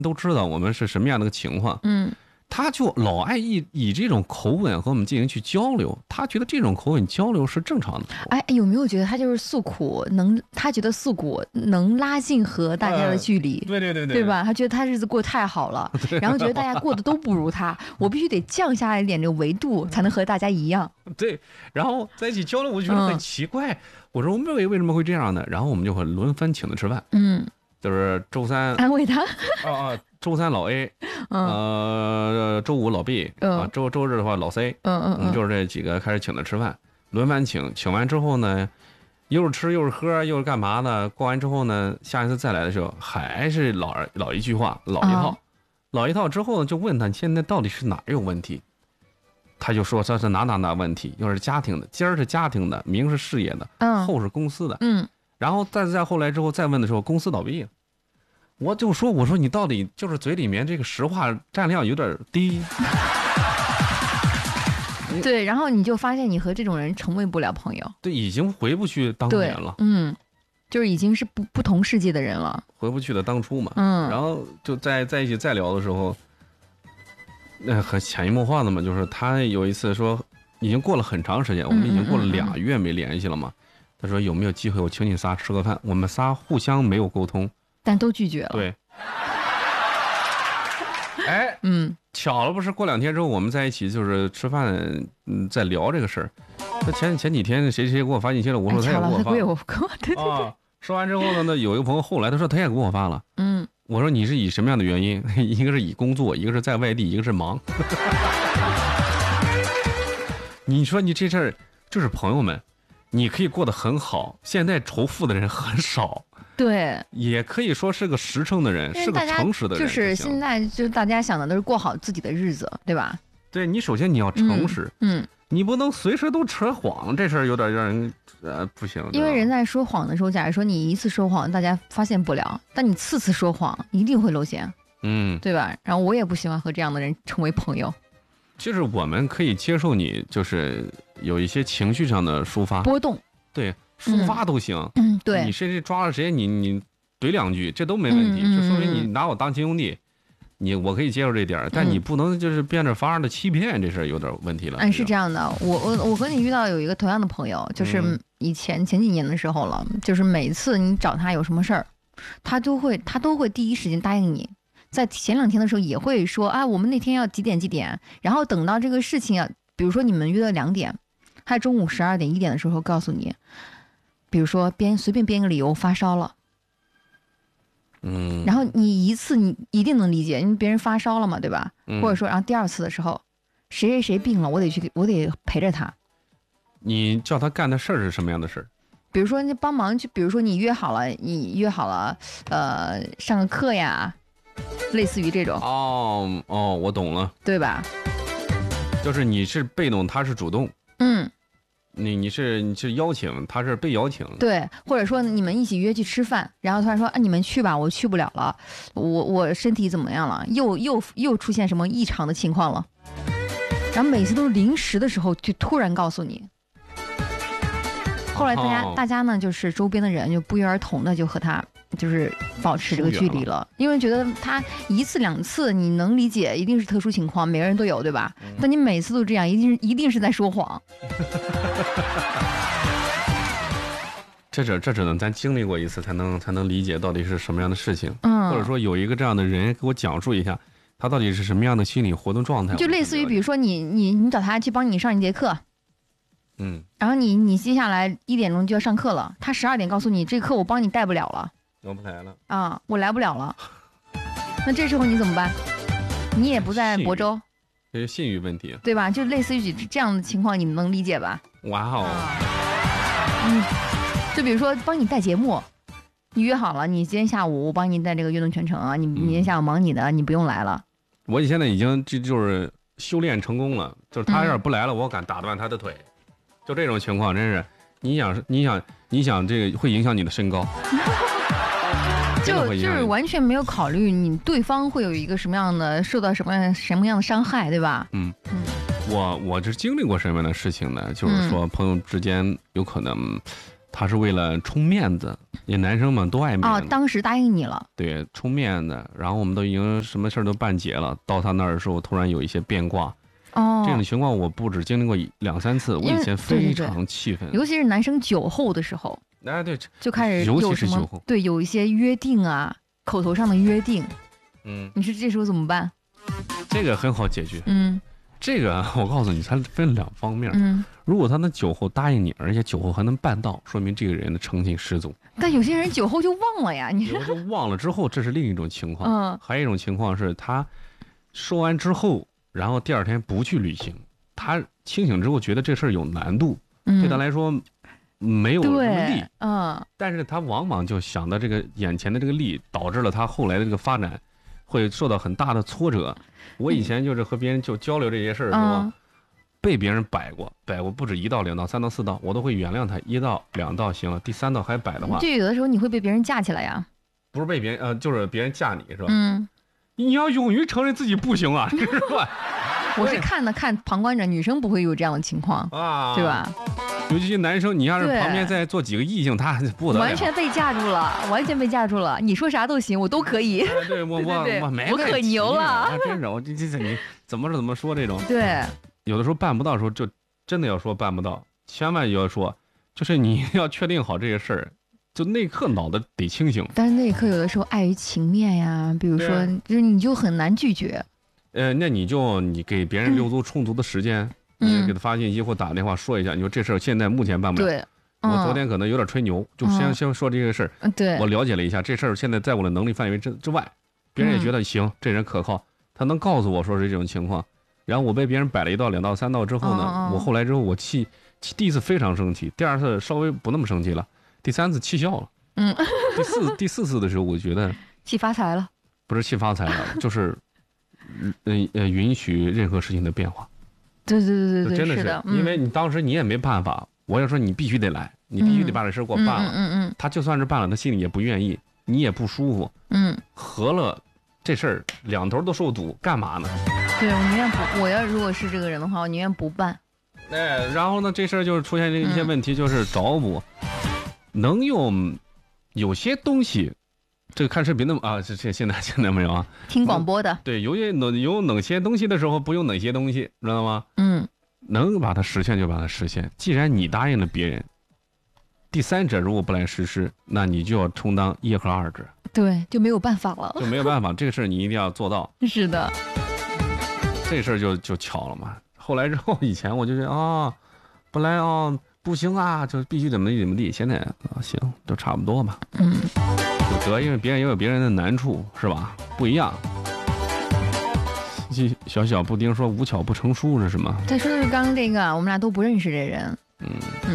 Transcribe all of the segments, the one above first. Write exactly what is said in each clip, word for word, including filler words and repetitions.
都知道我们是什么样的个情况， 嗯， 他就老爱以以这种口吻和我们进行去交流，他觉得这种口吻交流是正常的。 哎，有没有觉得他就是诉苦，能他觉得诉苦能拉近和大家的距离？ 呃、对对对对， 对吧？他觉得他日子过得太好了，然后觉得大家过得都不如他，我必须得降下来一点这个维度，才能和大家一样。 对，然后在一起交流，我就觉得很奇怪。嗯、我说我们为为什么会这样呢？然后我们就会轮番请他吃饭。 嗯。 就是周三安慰他啊啊，周三老 A， 嗯、呃，周五老 B， 嗯、 啊，周周日的话老 C， 嗯嗯嗯， 就是这几个开始请他吃饭，轮番请，请完之后呢，又是吃又是喝又是干嘛的？过完之后呢，下一次再来的时候还是老老一句话，老一套，哦、老一套之后呢，就问他现在到底是哪有问题？他就说这是哪哪哪问题，又是家庭的，今儿是家庭的，明是事业的， 嗯， 后是公司的， 嗯。 然后再再后来之后再问的时候，公司倒闭了，我就说我说你到底就是嘴里面这个实话占量有点低。 对，然后你就发现你和这种人成为不了朋友， 对，已经回不去当年了， 嗯，就是已经是不不同世界的人了， 回不去的当初嘛， 嗯， 然后就在在一起再聊的时候，那很潜移默化的嘛，就是他有一次说，已经过了很长时间，我们已经过了俩月没联系了嘛。嗯嗯嗯嗯，他说有没有机会我请你仨吃个饭？我们仨互相没有沟通， 但都拒绝了。 对，哎， 嗯， 巧了不是？过两天之后我们在一起就是吃饭，嗯，在聊这个事儿。他前前几天谁谁给我发信息了，我说他也给我发。 哎、了，他给我对对对。 啊，说完之后呢，那有一个朋友后来他说他也给我发了。 嗯， 我说你是以什么样的原因？一个是以工作，一个是在外地，一个是忙。你说你这事儿就是朋友们。你可以过得很好，现在仇富的人很少， 对， 也可以说是个实诚的人，是个诚实的人。 就是现在就是大家想的都是过好自己的日子，对吧？ 对，你首先你要诚实， 嗯，嗯你不能随时都扯谎，这事儿有点让人呃不行。 因为人在说谎的时候，假如说你一次说谎，大家发现不了，但你次次说谎，一定会露馅， 嗯， 对吧？然后我也不喜欢和这样的人成为朋友。 就是我们可以接受你，就是有一些情绪上的抒发波动， 对，抒发都行。 嗯，对， 你谁谁抓了谁，你你怼两句，这都没问题。 嗯、 就说明你拿我当亲兄弟，你我可以接受这点儿，但你不能就是变着法儿的欺骗，这事儿有点问题了。 嗯，是这样的，我我我和你遇到有一个同样的朋友，就是以前、嗯、前几年的时候了，就是每次你找他有什么事儿，他都会他都会第一时间答应你。在前两天的时候也会说啊，我们那天要几点几点，然后等到这个事情啊，比如说你们约了两点，他中午十二点一点的时候告诉你，比如说编随便编个理由发烧了， 嗯， 然后你一次你一定能理解，因为别人发烧了嘛，对吧？ 嗯、 或者说，然后第二次的时候，谁谁谁病了，我得去，我得陪着他。 你叫他干的事儿是什么样的事儿？ 比如说你帮忙，就比如说你约好了，你约好了，呃，上个课呀。类似于这种哦哦，我懂了， 对吧？ 就是你是被动，他是主动， 嗯， 你你是你是邀请，他是被邀请， 对，或者说你们一起约去吃饭，然后突然说啊你们去吧，我去不了了，我我身体怎么样了，又又又出现什么异常的情况了，然后每次都是临时的时候就突然告诉你。后来大家、哦、大家呢，就是周边的人就不约而同的就和他就是保持这个距离了，因为觉得他一次两次你能理解，一定是特殊情况，每个人都有，对吧？嗯、但你每次都这样，一定一定是在说谎。 这只这只能咱经历过一次才能才能理解到底是什么样的事情， 嗯， 或者说有一个这样的人给我讲述一下，他到底是什么样的心理活动状态， 就类似于比如说你你你找他去帮你上一节课。 嗯， 然后你你接下来一点钟就要上课了，他十二点告诉你这课我帮你带不了了， 我不来了啊，我来不了了。那这时候你怎么办？你也不在亳州， 这是信誉问题， 对吧？就类似于这样的情况，你们能理解吧？ 哇哦， 嗯，就比如说帮你带节目，你约好了，你今天下午我帮你带这个运动全程啊，你明天下午忙你的，嗯、你不用来了。 我现在已经就就是修炼成功了，就是他要是不来了，嗯、我敢打断他的腿。就这种情况，真是你想你想你想这个会影响你的身高， 就就是完全没有考虑你对方会有一个什么样的受到什么样什么样的伤害，对吧？ 嗯嗯，我我是经历过什么样的事情呢？就是说朋友之间有可能， 他是为了充面子，也男生们都爱面子。 啊，当时答应你了。 对，充面子，然后我们都已经什么事儿都办结了，到他那儿的时候突然有一些变卦。 哦， 这种情况我不止经历过两三次，我以前非常气愤。 尤其是男生酒后的时候， 哎对， 就开始尤其有什么是酒后， 对，有一些约定啊，口头上的约定。 嗯， 你说这时候怎么办？ 这个很好解决。 嗯， 这个我告诉你，它分两方面。 嗯， 如果他能酒后答应你，而且酒后还能办到，说明这个人的诚信十足。 但有些人酒后就忘了呀，你说酒后就忘了之后，这是另一种情况。 嗯， 还有一种情况是他说完之后，然后第二天不去履行，他清醒之后觉得这事儿有难度， 嗯、 对他来说没有什么利， 嗯， 但是他往往就想到这个眼前的这个利，导致了他后来的这个发展会受到很大的挫折。我以前就是和别人就交流这些事儿的时候。嗯，被别人摆过，摆过不止一道、两道、三道、四道，我都会原谅他。一道、两道行了，第三道还摆的话， 就有的时候你会被别人架起来呀。 不是被别人，呃，就是别人架你是吧？ 嗯， 你要勇于承认自己不行啊，是吧？ 我是看的看旁观者，女生不会有这样的情况啊，对吧？ 尤其是男生，你要是旁边再坐几个异性，他不得了， 完全被架住了，完全被架住了。你说啥都行，我都可以。 哎、对我我对对我没我可牛了， 啊、真是我这这你怎么怎么说这种？ 对， 有的时候办不到的时候，就真的要说办不到，千万要说，就是你要确定好这些事儿，就那一刻脑子得清醒。 但是那一刻有的时候碍于情面呀，比如说，就是你就很难拒绝。 呃，那你就你给别人留足充足的时间。嗯你给他发信息或打电话说一下，你说这事儿现在目前办不了。 对， 嗯、我昨天可能有点吹牛，就先、嗯、先说这个事儿。 对， 我了解了一下，这事儿现在在我的能力范围之之外，别人也觉得行，嗯、这人可靠，他能告诉我说是这种情况。然后我被别人摆了一道、两道、三道之后呢，嗯、我后来之后我气，气第一次非常生气，第二次稍微不那么生气了，第三次气笑了。 嗯， 第四第四次的时候，我觉得气发财了， 不是气发财了，就是呃呃允许任何事情的变化。 对对对对对， 真的是， 的因为你当时你也没办法，我要说你必须得来，你必须得把这事给我办了。 嗯嗯嗯， 他就算是办了，他心里也不愿意，你也不舒服。 嗯， 合了，这事儿两头都受堵，干嘛呢？ 对，我宁愿不，我要如果是这个人的话，我宁愿不办。 哎，然后呢，这事儿就是出现一些问题，就是找补，能用有些东西。这个看视频的啊，这这现在现在没有啊， 听广播的。 对，有些哪有哪些东西的时候不用哪些东西，知道吗？ 嗯， 能把它实现就把它实现。既然你答应了别人，第三者如果不来实施，那你就要充当一和二者。 对，就没有办法了， 就没有办法，这个事儿你一定要做到。 是的， 这事儿就就巧了嘛。后来之后，以前我就觉得啊、哦，本来啊、哦、不行啊，就必须怎么地怎么地。现在啊行，都差不多嘛。 嗯。 得，因为别人也有别人的难处，是吧？不一样。小小布丁说：“无巧不成书是什么？” 他说的是刚刚这个，我们俩都不认识这人。 嗯嗯。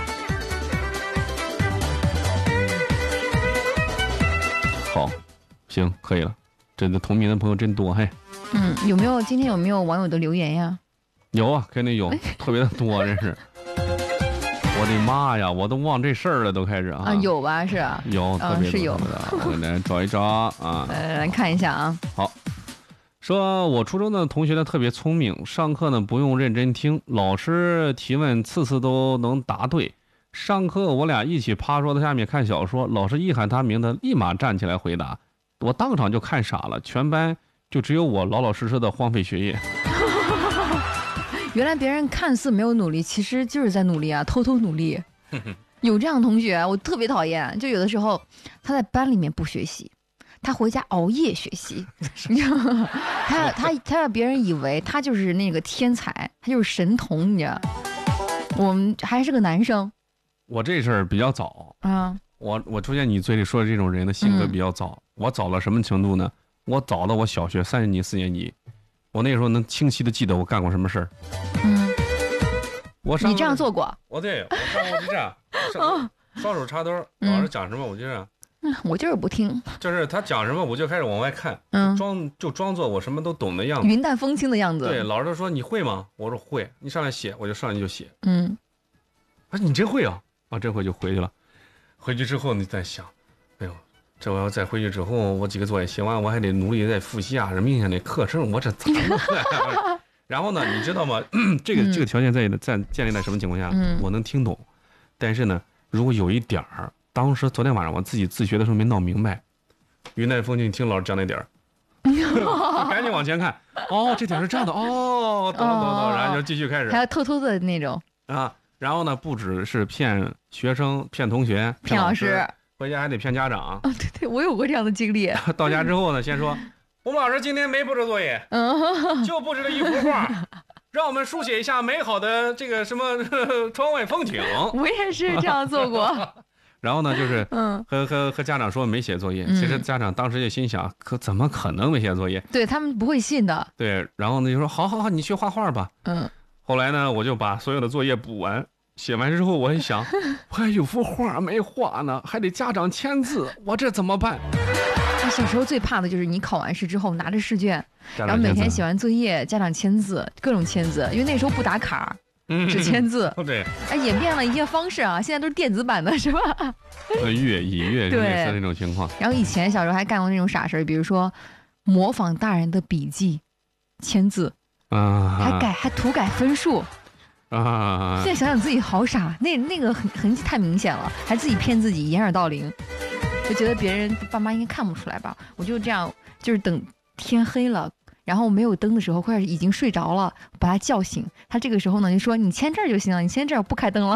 好，行，可以了。这个同名的朋友真多，嘿。 嗯，有没有今天有没有网友的留言呀？ 有啊，肯定有，特别的多，真是。我的妈呀！我都忘这事儿了，都开始啊！ 啊，有吧？是啊， 有，特别是有的。我来找一找啊！ 来来看一下啊。 好，说我初中的同学呢特别聪明，上课呢不用认真听，老师提问次次都能答对。上课我俩一起趴桌子下面看小说，老师一喊他名字，立马站起来回答，我当场就看傻了，全班就只有我老老实实的荒废学业。 原来别人看似没有努力，其实就是在努力啊，偷偷努力。有这样的同学，我特别讨厌。就有的时候他在班里面不学习，他回家熬夜学习，你知道吗？他他他让别人以为他就是那个天才，他就是神童，你知道？我们还是个男生。 我这事儿比较早啊， 我我出现你嘴里说的这种人的性格比较早。嗯、我早到什么程度呢？我早到我小学三年级、四年级。我那时候能清晰的记得我干过什么事儿。 嗯， 我上你这样做过？ 我对我上过就这样，双双手插兜，老师讲什么我就这样。 嗯，我就是不听。 就是他讲什么我就开始往外看， 嗯， 装就装作我什么都懂的样子， 云淡风轻的样子。 对，老师都说你会吗？我说会，你上来写，我就上来就写。 嗯， 啊，你真会啊？啊，真会就回去了。回去之后你再想，哎呦。这我要再回去之后，我几个作业写完，我还得努力再复习啊！这明天的课程，我这咋弄？然后呢，你知道吗？这个这个条件在在建立在什么情况下？ 嗯、 我能听懂，但是呢， 如果有一点儿，当时昨天晚上我自己自学的时候没闹明白，云淡风轻听老师讲那点儿，赶紧往前看，哦，这点是这样的，哦，懂了懂了，然后就继续开始， 还要偷偷的那种啊，然后呢，不只是骗学生、骗同学、 骗老师， 回家还得骗家长。 哦，对对，我有过这样的经历。 到家之后呢，先说我们老师今天没布置作业， 嗯， 就布置了一幅画，让我们书写一下美好的这个什么呵呵窗外风景。 我也是这样做过。 然后呢，就是嗯， 和和和家长说没写作业， 嗯、 其实家长当时就心想，可怎么可能没写作业？ 对他们不会信的。 对，然后呢就说好好好，你去画画吧。 嗯， 后来呢，我就把所有的作业补完，写完之后，我一想，我还有幅画没画呢，还得家长签字，我这怎么办？ 小时候最怕的就是你考完试之后拿着试卷，然后每天写完作业，家长签字，各种签字，因为那时候不打卡。只签字， 对， 哎，演变了一些方式啊，现在都是电子版的，是吧？ 越以越类似那种情况。 然后以前小时候还干过那种傻事，比如说模仿大人的笔记，签字啊，还改还涂改分数啊。现在想想自己好傻，那那个痕痕迹太明显了，还自己骗自己掩耳盗铃，就觉得别人爸妈应该看不出来吧？我就这样，就是等天黑了。然后没有灯的时候，或者已经睡着了，把他叫醒。他这个时候呢，就说：“你签这儿就行了，你签这儿不开灯了。”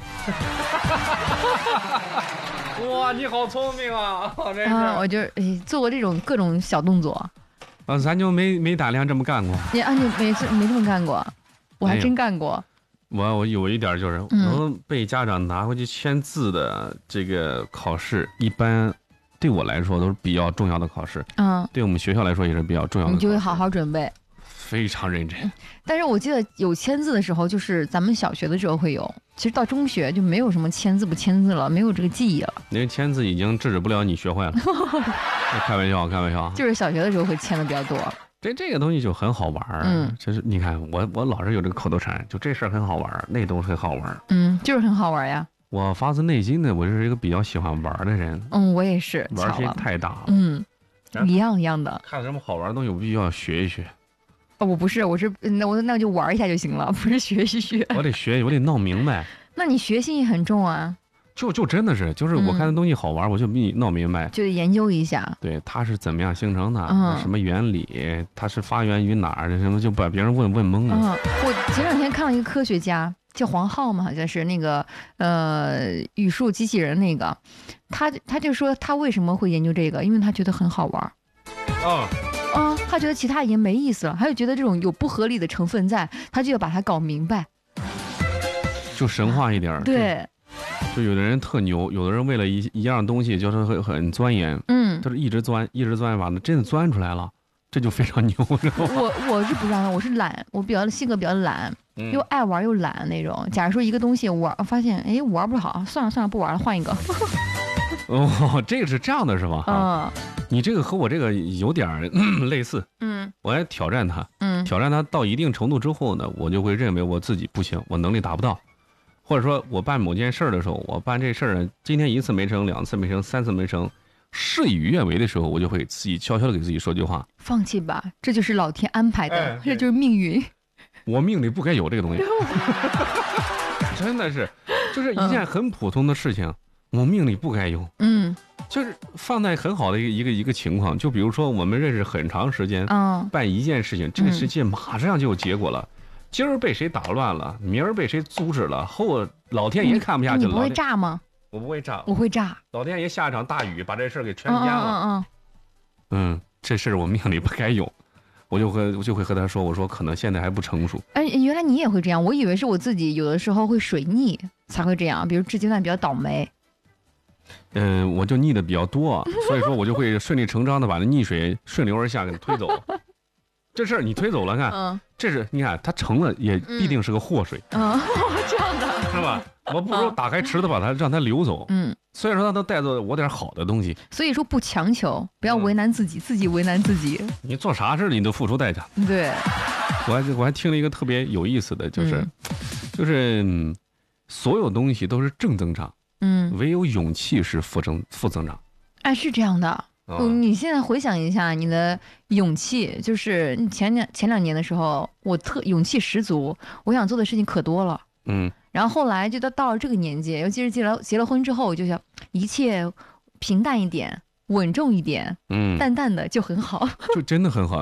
哇，你好聪明啊！真是啊，我就哎做过这种各种小动作。 啊，咱就没没胆量这么干过。 你啊，你没没这么干过，我还真干过。 我我有一点就是能被家长拿回去签字的这个考试，一般。对我来说都是比较重要的考试，嗯，对我们学校来说也是比较重要的考试。 你就会好好准备， 非常认真。 但是我记得有签字的时候，就是咱们小学的时候会有，其实到中学就没有什么签字不签字了，没有这个记忆了。 那个签字已经制止不了你学坏了。开玩笑，开玩笑。 就是小学的时候会签的比较多。 这这个东西就很好玩，嗯，就是你看我我老是有这个口头禅，就这事儿很好玩，那东西很好玩， 嗯，就是很好玩呀。 我发自内心的，我是一个比较喜欢玩的人。 嗯，我也是。 玩心太大了。 嗯，一样一样的。 看什么好玩的东西，我必须要学一学。 哦，我不是，我是那我那就玩一下就行了，不是学一学。 我得学，我得闹明白。 那你学心也很重啊。 就就真的是，就是我看的东西好玩，嗯、我就比你闹明白。 就得研究一下。 对，它是怎么样形成的，嗯、什么原理，它是发源于哪儿，什么就把别人问问懵了。 嗯，我前两天看了一个科学家。叫黄浩嘛，好像是那个呃语数机器人那个，他他就说他为什么会研究这个，因为他觉得很好玩。 啊啊，他觉得其他已经没意思了，他就觉得这种有不合理的成分在，他就要把它搞明白， 就神话一点。 对， 就有的人特牛，有的人为了一一样东西就是很很钻研，嗯，就是一直钻一直钻，把它真的钻出来了。这就非常牛， 我我是不这样的，我是懒，我比较性格比较懒，嗯、又爱玩又懒那种。假如说一个东西我玩，发现哎玩不好，算了算了，不玩了，换一个。 哦，这个是这样的是吧？ 嗯， 你这个和我这个有点、嗯、类似。嗯，我还挑战他，嗯，挑战他到一定程度之后呢，我就会认为我自己不行，我能力达不到，或者说我办某件事的时候，我办这事儿今天一次没成，两次没成，三次没成。事与愿违的时候，我就会自己悄悄的给自己说句话： 放弃吧，这就是老天安排的，哎、这就是命运。 我命里不该有这个东西，真的是，就是一件很普通的事情，嗯、我命里不该有。嗯，就是放在很好的一个一个一个情况，就比如说我们认识很长时间，嗯，办一件事情，这个事情马上就有结果了。今儿被谁打乱了，明儿被谁阻止了，后老天爷看不下去了。 你不会炸吗？ 我不会炸， 我会炸。 老天爷下一场大雨，把这事儿给全淹了。 嗯嗯嗯，这事儿我命里不该有，我就和我就会和他说，我说可能现在还不成熟。 哎，原来你也会这样，我以为是我自己有的时候会水逆才会这样，比如这阶段比较倒霉。 嗯，我就逆的比较多，所以说我就会顺理成章的把那逆水顺流而下给他推走。这事儿你推走了，看，嗯、这是你看它成了也必定是个祸水。 嗯，嗯这样的是吧？我不如打开池子把它让它流走。嗯，虽然说它能带走我点好的东西， 所以说不强求，不要为难自己，嗯、自己为难自己。 你做啥事你都付出代价。 对， 我还我还听了一个特别有意思的，就是，嗯、就是、嗯、所有东西都是正增长，嗯，唯有勇气是负增负增长。 哎，是这样的。哦、你现在回想一下你的勇气，就是前两前两年的时候，我特勇气十足，我想做的事情可多了。 嗯， 然后后来就到到了这个年纪，尤其是结了结了婚之后，我就想一切平淡一点，稳重一点， 嗯， 淡淡的就很好。 就真的很好。